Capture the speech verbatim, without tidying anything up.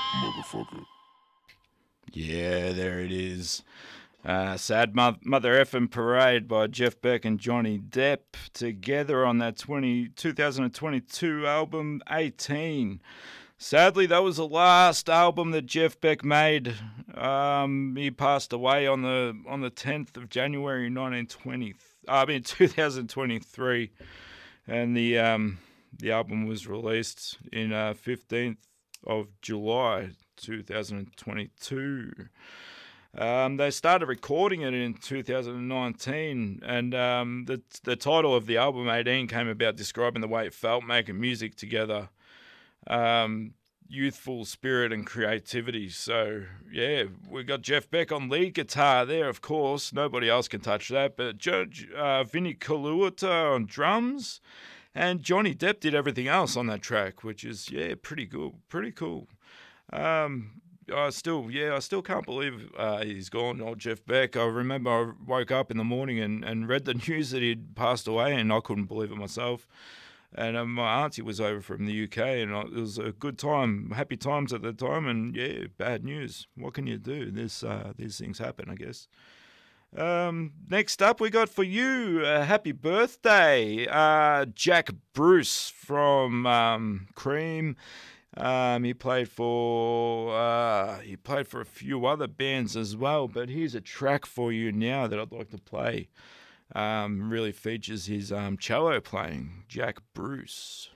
motherfucker. Yeah, there it is. Uh, Sad Mo- Mother Effin' Parade by Jeff Beck and Johnny Depp together on that twenty, two thousand twenty-two album eighteen. Sadly, that was the last album that Jeff Beck made. Um, he passed away on the on the tenth of January nineteen twenty. I mean two thousand twenty-three, and the um, the album was released in uh, fifteenth of July two thousand twenty-two. Um, they started recording it in two thousand nineteen, and um, the the title of the album eighteen came about describing the way it felt making music together, um, youthful spirit and creativity. So yeah, we got Jeff Beck on lead guitar there, of course. Nobody else can touch that. But Judge uh, Vinnie Colaiuta on drums, and Johnny Depp did everything else on that track, which is yeah, pretty good, pretty cool. Um, I still, yeah, I still can't believe uh, he's gone, old Jeff Beck. I remember I woke up in the morning and, and read the news that he'd passed away, and I couldn't believe it myself. And um, my auntie was over from the U K, and I, it was a good time, happy times at the time. And yeah, bad news. What can you do? This, uh, these things happen, I guess. Um, next up, we got for you a happy birthday, uh, Jack Bruce from um, Cream. Um, he played for uh, he played for a few other bands as well, but here's a track for you now that I'd like to play. Um, really features his um, cello playing, Jack Bruce.